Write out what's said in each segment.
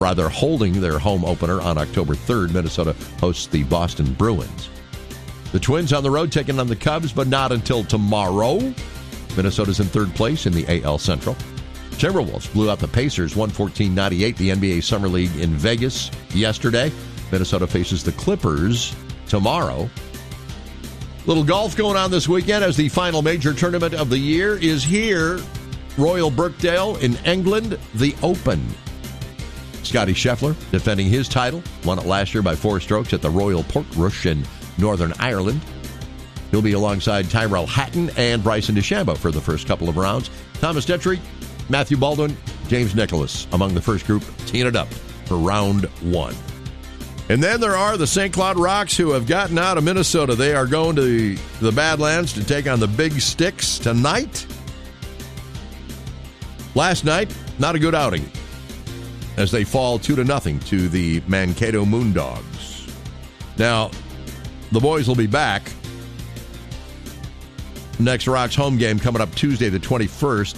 rather holding their home opener on October 3rd. Minnesota hosts the Boston Bruins. The Twins on the road taking on the Cubs, but not until tomorrow. Minnesota's in third place in the AL Central. Timberwolves blew out the Pacers 114-98, the NBA Summer League in Vegas yesterday. Minnesota faces the Clippers tomorrow. Little golf going on this weekend as the final major tournament of the year is here. Royal Birkdale in England, the Open. Scottie Scheffler defending his title. Won it last year by 4 strokes at the Royal Portrush in Northern Ireland. He'll be alongside Tyrell Hatton and Bryson DeChambeau for the first couple of rounds. Thomas Detry, Matthew Baldwin, James Nicklaus among the first group, teeing it up for round 1. And then there are the St. Cloud Rocks who have gotten out of Minnesota. They are going to the Badlands to take on the Big Sticks tonight. Last night, not a good outing as they fall 2-0 to the Mankato Moondogs. Now, the boys will be back. Next Rocks home game coming up Tuesday the 21st,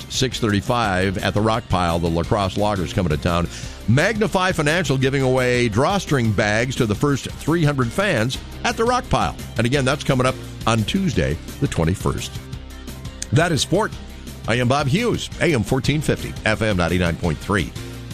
6:35 at the Rock Pile. The Lacrosse Loggers coming to town. Magnify Financial giving away drawstring bags to the first 300 fans at the Rock Pile. And again, that's coming up on Tuesday the 21st. That is sport. I am Bob Hughes, AM 1450, FM 99.3,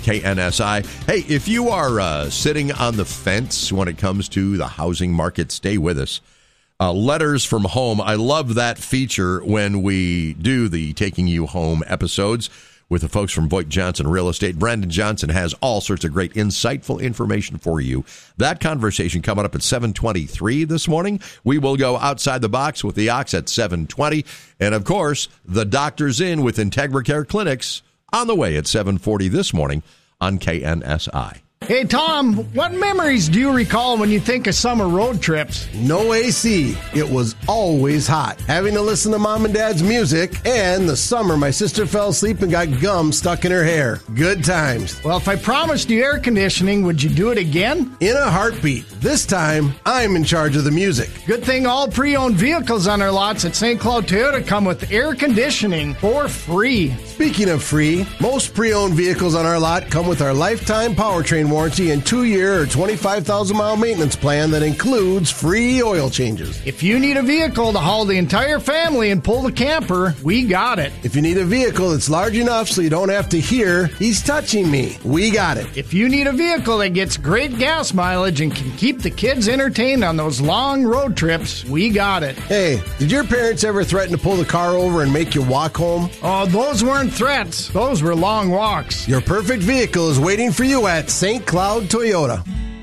KNSI. Hey, if you are sitting on the fence when it comes to the housing market, stay with us. Letters from Home. I love that feature when we do the Taking You Home episodes with the folks from Voigt Johnson Real Estate. Brandon Johnson has all sorts of great, insightful information for you. That conversation coming up at 7:23 this morning. We will go outside the box with the Ox at 7:20. And, of course, the Doctor's In with Integra Care Clinics on the way at 7:40 this morning on KNSI. Hey, Tom, what memories do you recall when you think of summer road trips? No AC. It was always hot. Having to listen to Mom and Dad's music, and the summer my sister fell asleep and got gum stuck in her hair. Good times. Well, if I promised you air conditioning, would you do it again? In a heartbeat. This time, I'm in charge of the music. Good thing all pre-owned vehicles on our lots at St. Cloud Toyota come with air conditioning for free. Speaking of free, most pre-owned vehicles on our lot come with our lifetime powertrain warranty and 2-year or 25,000-mile maintenance plan that includes free oil changes. If you need a vehicle to haul the entire family and pull the camper, we got it. If you need a vehicle that's large enough so you don't have to hear, he's touching me, we got it. If you need a vehicle that gets great gas mileage and can keep the kids entertained on those long road trips, we got it. Hey, did your parents ever threaten to pull the car over and make you walk home? Oh, those weren't threats. Those were long walks. Your perfect vehicle is waiting for you at St. Cloud Toyota.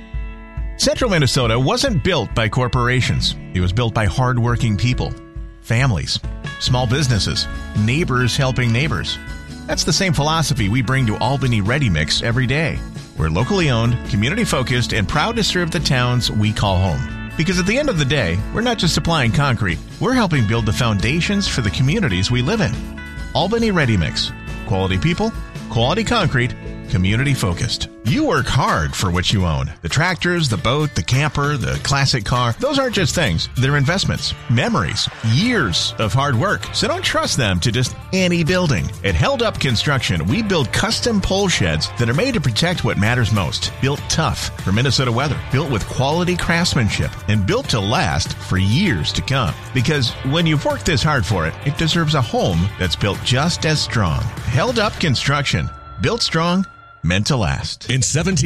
Central Minnesota wasn't built by corporations. It was built by hardworking people, families, small businesses, neighbors helping neighbors. That's the same philosophy we bring to Albany Ready Mix every day. We're locally owned, community-focused, and proud to serve the towns we call home. Because at the end of the day, we're not just supplying concrete. We're helping build the foundations for the communities we live in. Albany Ready Mix. Quality people, quality concrete, community-focused. You work hard for what you own. The tractors, the boat, the camper, the classic car. Those aren't just things. They're investments, memories, years of hard work. So don't trust them to just any building. At Held Up Construction, we build custom pole sheds that are made to protect what matters most. Built tough for Minnesota weather. Built with quality craftsmanship. And built to last for years to come. Because when you've worked this hard for it, it deserves a home that's built just as strong. Held Up Construction. Built strong, meant to last. In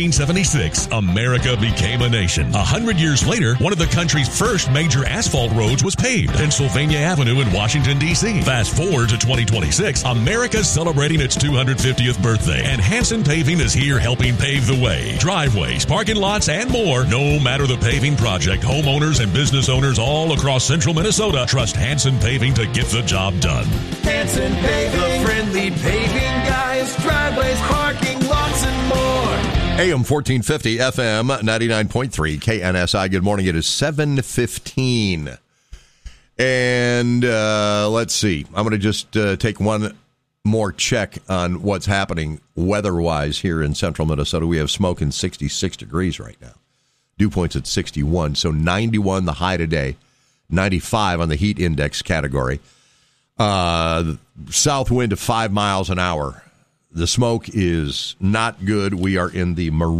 1776, America became a nation. 100 years later, one of the country's first major asphalt roads was paved, Pennsylvania Avenue in Washington, D.C. Fast forward to 2026, America's celebrating its 250th birthday, and Hanson Paving is here helping pave the way. Driveways, parking lots, and more. No matter the paving project, homeowners and business owners all across central Minnesota trust Hanson Paving to get the job done. Hanson Paving, the friendly paving guys, driveways, parking lots, and more. AM 1450, FM 99.3, KNSI. Good morning. It is 7:15. And let's see. I'm going to just take one more check on what's happening weather-wise here in central Minnesota. We have smoke in 66 degrees right now. Dew point's at 61. So 91 the high today, 95 on the heat index category. South wind of 5 miles an hour. The smoke is not good. We are in the